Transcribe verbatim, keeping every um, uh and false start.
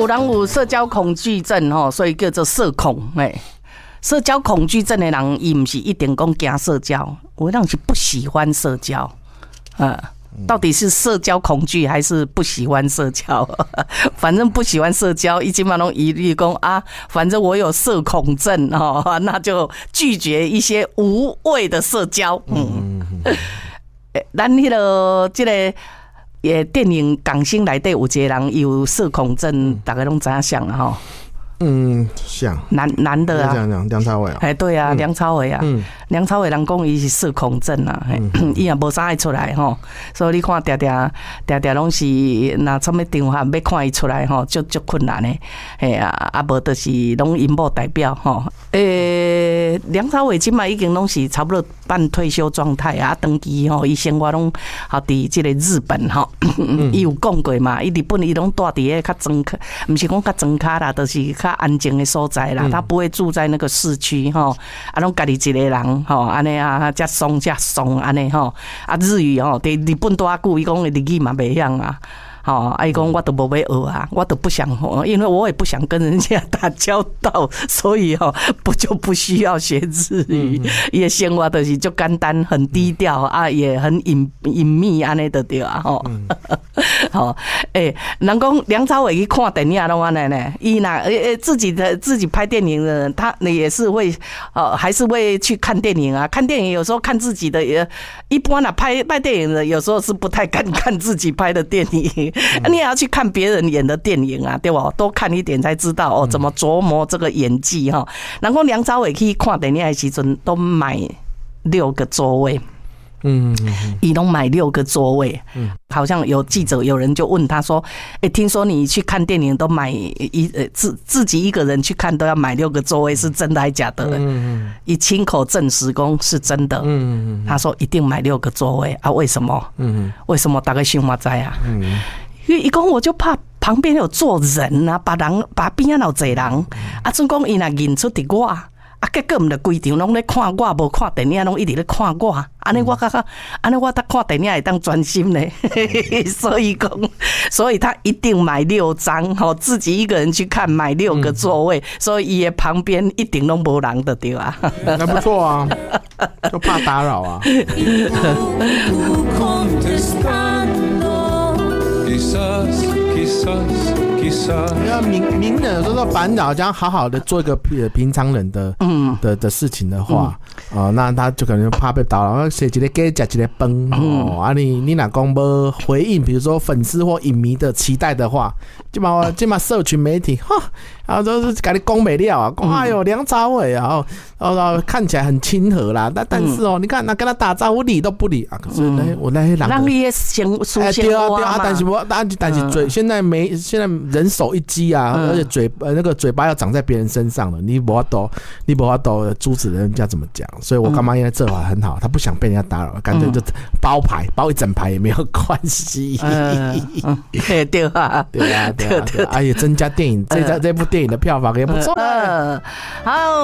人有社交恐惧症吼，所以叫做社恐哎。社交恐惧症的人，伊不是一定讲惊社交，有的人是不喜欢社交，嗯。到底是社交恐惧还是不喜欢社交？反正不喜欢社交，一基本上一律讲啊，反正我有社恐症哦，那就拒绝一些无谓的社交。嗯，咱迄个这个也电影港星内底有一个人有社恐症，大家拢知影像啊吼。 嗯，像男男的啊， 讲讲梁朝伟啊， 哎对啊，梁朝伟啊，嗯、梁朝伟人讲伊是社恐症啊，伊也无啥爱出来吼，所以你看定定定定拢是那什么场合要看伊出来吼，就就困难的，嘿啊，啊无就是拢荧幕代表吼，诶、欸，梁朝伟即摆已经拢是差不多半退休状态啊，长期吼，伊生活拢好伫即个日本吼，伊有讲过嘛，伊日本伊拢住伫个较庄卡，毋是讲较庄卡啦，就是较安静的所在啦，他不会住在那个市区吼，啊，拢家己一个人吼，安尼啊，遮松遮松安尼吼，啊日语吼，伫日本多久，伊讲的日语嘛袂晓啊。哦，伊讲我都无要学啊，我都不想，因为我也不想跟人家打交道，所以哦，不就不需要学日语。伊的生活就是就简单，很低调啊，也很隐隐秘安尼就对啊吼。好，诶，人讲梁朝伟去看电影拢安尼呢，伊那诶自己的自己拍电影的人，他也是会呃，还是会去看电影啊。看电影有时候看自己的，也一般啊拍拍电影的，有时候是不太敢看自己拍的电影。你也要去看别人演的电影啊，对吧？多看一点才知道哦，怎么琢磨这个演技哈。然后梁朝伟去看电影的时阵，都买六个座位。嗯，伊拢买六个座位，嗯，好像有记者有人就问他说：“哎、欸，听说你去看电影都买一呃自自己一个人去看都要买六个座位，是真的还假的？”嗯嗯，伊亲口证实讲是真的。嗯嗯，他说一定买六个座位啊？为什么？嗯，为什么？大概想嘛知啊？嗯，因为伊讲我就怕旁边有坐人啊，把人把边仔有坐人，啊，总讲伊若认出伫我。啊，结果毋着规场拢咧看我，无看电影，拢一直咧看我。安尼我感觉，安尼我得看电影会当专心咧。所以讲，所以他一定买六张，吼，自己一个人去看，买六个座位，嗯、所以伊的旁边一定拢无人的对啊。 那不错啊，就怕打扰啊。要名名人有时候烦恼，这样好好的做一个平常人的嗯的的事情的话，嗯呃，那他就可能怕被打扰。谁一个给吃一个饭哦，啊你你哪讲无回应，比如说粉丝或影迷的期待的话，就把就把社群媒体哈，然后都是给你讲没了啊，讲哎呦梁朝伟啊，然后看起来很亲和啦，但但是哦，你看那跟他打招呼理都不理啊，可是那我那些人， 让你也先说先对啊对啊，但是我但但是嘴现在没现在人手一机啊，而且嘴呃那个嘴巴要长在别人身上了，你无法度你无法度阻止人家怎么讲，所以我干妈因为这话很好，他不想被人家打扰，干脆就包牌包一整排也没有关系。 对对啊， 对啊对啊，而且增加电影这这部电影的票房也不错。好。